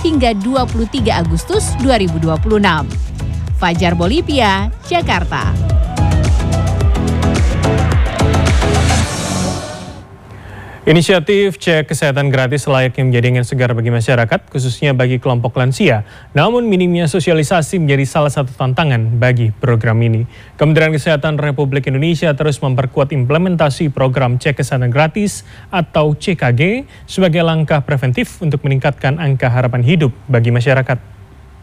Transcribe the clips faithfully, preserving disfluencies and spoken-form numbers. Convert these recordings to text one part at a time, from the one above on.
hingga dua puluh tiga Agustus dua ribu dua puluh enam. Fajar Bolivia, Jakarta. Inisiatif cek kesehatan gratis layaknya menjadi angin segar bagi masyarakat, khususnya bagi kelompok lansia. Namun minimnya sosialisasi menjadi salah satu tantangan bagi program ini. Kementerian Kesehatan Republik Indonesia terus memperkuat implementasi program cek kesehatan gratis atau C K G sebagai langkah preventif untuk meningkatkan angka harapan hidup bagi masyarakat.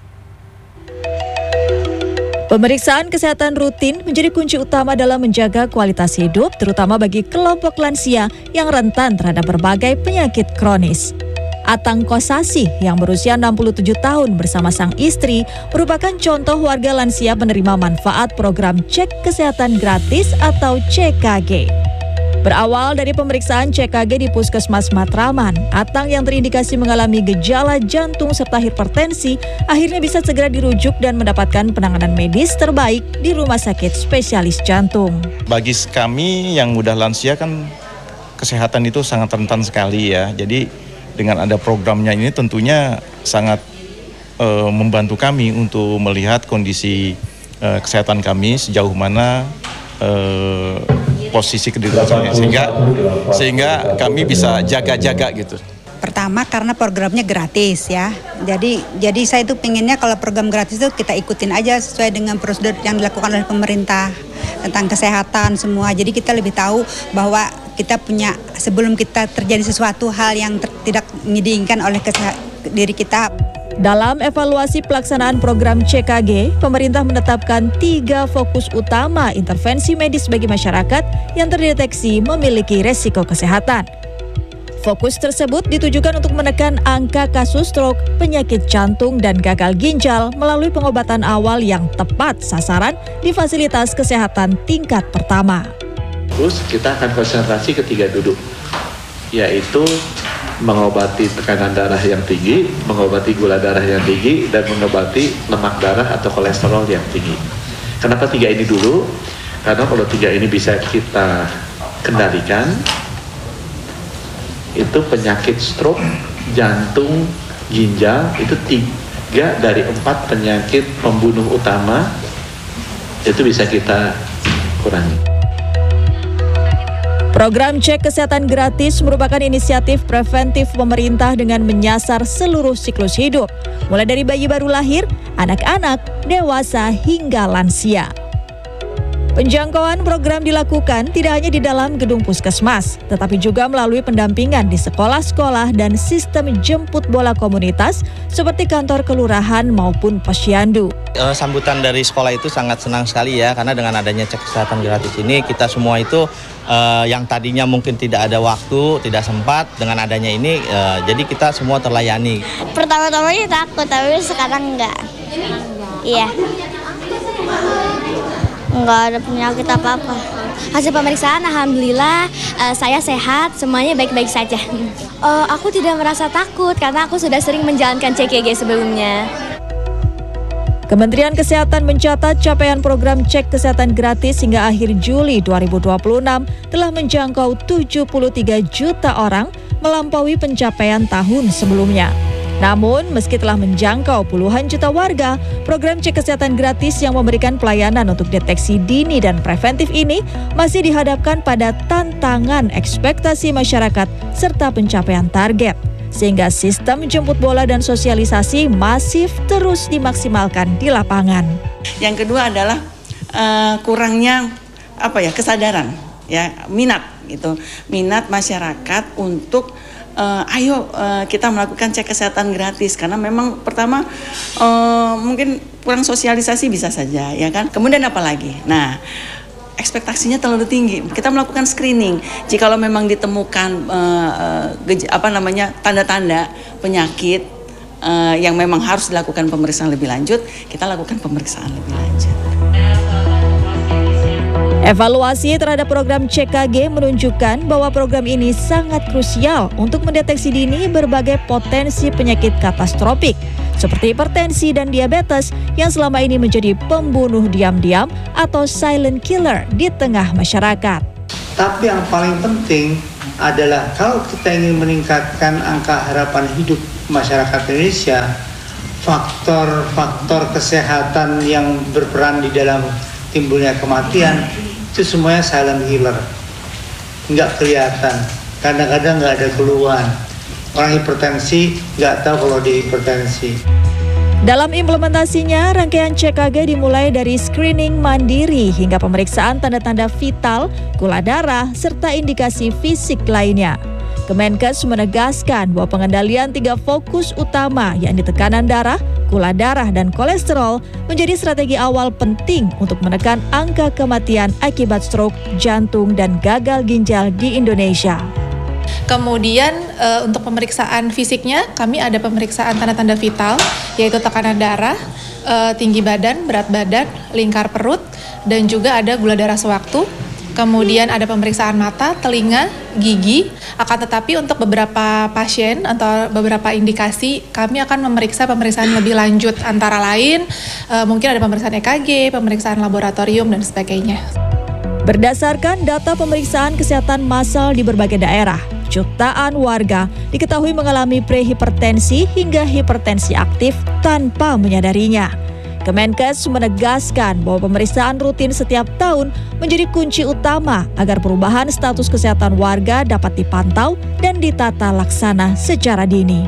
Pemeriksaan kesehatan rutin menjadi kunci utama dalam menjaga kualitas hidup, terutama bagi kelompok lansia yang rentan terhadap berbagai penyakit kronis. Atang Kosasih yang berusia enam puluh tujuh tahun bersama sang istri merupakan contoh warga lansia penerima manfaat program cek kesehatan gratis atau C K G. Berawal dari pemeriksaan C K G di Puskesmas Matraman, Atang yang terindikasi mengalami gejala jantung serta hipertensi akhirnya bisa segera dirujuk dan mendapatkan penanganan medis terbaik di rumah sakit spesialis jantung. Bagi kami yang udah lansia kan kesehatan itu sangat rentan sekali ya. Jadi dengan ada programnya ini tentunya sangat uh, membantu kami untuk melihat kondisi uh, kesehatan kami sejauh mana uh, posisi kedudukannya, sehingga sehingga kami bisa jaga-jaga gitu. Pertama karena programnya gratis ya, jadi jadi saya itu pengennya kalau program gratis itu kita ikutin aja sesuai dengan prosedur yang dilakukan oleh pemerintah tentang kesehatan semua. Jadi kita lebih tahu bahwa kita punya sebelum kita terjadi sesuatu hal yang ter, tidak diinginkan oleh diri kita. Dalam evaluasi pelaksanaan program C K G, pemerintah menetapkan tiga fokus utama intervensi medis bagi masyarakat yang terdeteksi memiliki resiko kesehatan. Fokus tersebut ditujukan untuk menekan angka kasus stroke, penyakit jantung, dan gagal ginjal melalui pengobatan awal yang tepat sasaran di fasilitas kesehatan tingkat pertama. Terus kita akan konsentrasi ke tiga duduk, yaitu mengobati tekanan darah yang tinggi, mengobati gula darah yang tinggi, dan mengobati lemak darah atau kolesterol yang tinggi. Kenapa tiga ini dulu? Karena kalau tiga ini bisa kita kendalikan, itu penyakit stroke, jantung, ginjal, itu tiga dari empat penyakit pembunuh utama, itu bisa kita kurangi. Program Cek Kesehatan Gratis merupakan inisiatif preventif pemerintah dengan menyasar seluruh siklus hidup, mulai dari bayi baru lahir, anak-anak, dewasa, hingga lansia. Penjangkauan program dilakukan tidak hanya di dalam gedung puskesmas, tetapi juga melalui pendampingan di sekolah-sekolah dan sistem jemput bola komunitas seperti kantor kelurahan maupun posyandu. E, sambutan dari sekolah itu sangat senang sekali ya, karena dengan adanya cek kesehatan gratis ini kita semua itu e, yang tadinya mungkin tidak ada waktu, tidak sempat, dengan adanya ini e, jadi kita semua terlayani. Pertama-tamanya takut, tapi sekarang enggak. Iya. Enggak ada penyakit apa-apa. Hasil pemeriksaan alhamdulillah uh, saya sehat, semuanya baik-baik saja. Uh, aku tidak merasa takut karena aku sudah sering menjalankan C K G sebelumnya. Kementerian Kesehatan mencatat capaian program cek kesehatan gratis hingga akhir Juli dua ribu dua puluh enam telah menjangkau tujuh puluh tiga juta orang, melampaui pencapaian tahun sebelumnya. Namun, meski telah menjangkau puluhan juta warga, program cek kesehatan gratis yang memberikan pelayanan untuk deteksi dini dan preventif ini masih dihadapkan pada tantangan ekspektasi masyarakat serta pencapaian target. Sehingga sistem jemput bola dan sosialisasi masif terus dimaksimalkan di lapangan. Yang kedua adalah uh, kurangnya apa ya kesadaran, ya minat gitu, minat masyarakat untuk Uh, ayo uh, kita melakukan cek kesehatan gratis, karena memang pertama uh, mungkin kurang sosialisasi bisa saja ya kan. Kemudian apa lagi? Nah, ekspektasinya terlalu tinggi. Kita melakukan screening. Jikalau memang ditemukan uh, uh, geja, apa namanya tanda-tanda penyakit uh, yang memang harus dilakukan pemeriksaan lebih lanjut, kita lakukan pemeriksaan lebih lanjut. Evaluasi terhadap program C K G menunjukkan bahwa program ini sangat krusial untuk mendeteksi dini berbagai potensi penyakit katastropik seperti hipertensi dan diabetes yang selama ini menjadi pembunuh diam-diam atau silent killer di tengah masyarakat. Tapi yang paling penting adalah kalau kita ingin meningkatkan angka harapan hidup masyarakat Indonesia, faktor-faktor kesehatan yang berperan di dalam timbulnya kematian itu semuanya silent killer, nggak kelihatan, kadang-kadang nggak ada keluhan. Orang hipertensi nggak tahu kalau dia hipertensi. Dalam implementasinya, rangkaian C K G dimulai dari screening mandiri hingga pemeriksaan tanda-tanda vital, gula darah, serta indikasi fisik lainnya. Kemenkes menegaskan bahwa pengendalian tiga fokus utama, yakni tekanan darah, gula darah, dan kolesterol, menjadi strategi awal penting untuk menekan angka kematian akibat stroke, jantung, dan gagal ginjal di Indonesia. Kemudian e, untuk pemeriksaan fisiknya, kami ada pemeriksaan tanda-tanda vital, yaitu tekanan darah, e, tinggi badan, berat badan, lingkar perut, dan juga ada gula darah sewaktu. Kemudian ada pemeriksaan mata, telinga, gigi. Akan tetapi untuk beberapa pasien atau beberapa indikasi, kami akan memeriksa pemeriksaan lebih lanjut, antara lain e, mungkin ada pemeriksaan E K G, pemeriksaan laboratorium, dan sebagainya. Berdasarkan data pemeriksaan kesehatan massal di berbagai daerah, jutaan warga diketahui mengalami prehipertensi hingga hipertensi aktif tanpa menyadarinya. Kemenkes menegaskan bahwa pemeriksaan rutin setiap tahun menjadi kunci utama agar perubahan status kesehatan warga dapat dipantau dan ditata laksana secara dini.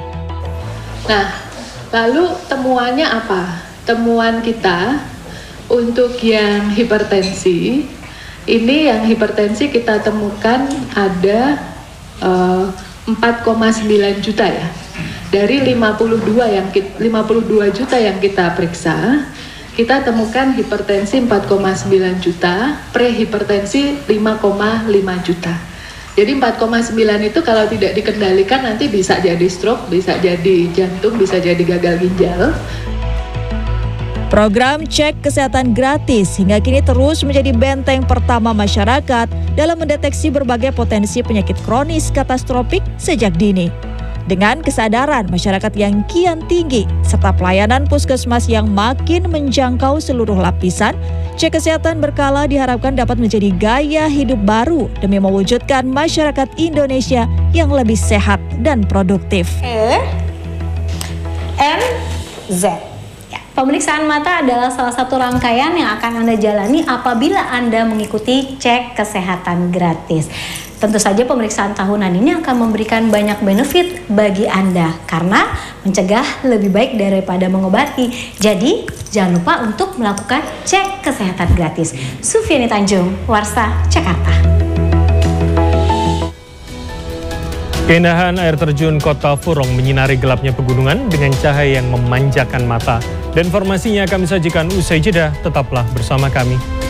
Nah, lalu temuannya apa? Temuan kita untuk yang hipertensi, ini yang hipertensi kita temukan ada uh, empat koma sembilan juta ya. Dari lima puluh dua yang lima puluh dua juta yang kita periksa, kita temukan hipertensi empat koma sembilan juta, prehipertensi lima koma lima juta. Jadi empat koma sembilan itu kalau tidak dikendalikan nanti bisa jadi stroke, bisa jadi jantung, bisa jadi gagal ginjal. Program cek kesehatan gratis hingga kini terus menjadi benteng pertama masyarakat dalam mendeteksi berbagai potensi penyakit kronis katastropik sejak dini. Dengan kesadaran masyarakat yang kian tinggi serta pelayanan puskesmas yang makin menjangkau seluruh lapisan, cek kesehatan berkala diharapkan dapat menjadi gaya hidup baru demi mewujudkan masyarakat Indonesia yang lebih sehat dan produktif. E N Z. Pemeriksaan mata adalah salah satu rangkaian yang akan Anda jalani apabila Anda mengikuti cek kesehatan gratis. Tentu saja pemeriksaan tahunan ini akan memberikan banyak benefit bagi Anda karena mencegah lebih baik daripada mengobati. Jadi, jangan lupa untuk melakukan cek kesehatan gratis. Sufiani Tanjung, Warsa, Jakarta. Keindahan air terjun Kota Furong menyinari gelapnya pegunungan dengan cahaya yang memanjakan mata. Dan informasinya kami sajikan usai jeda, tetaplah bersama kami.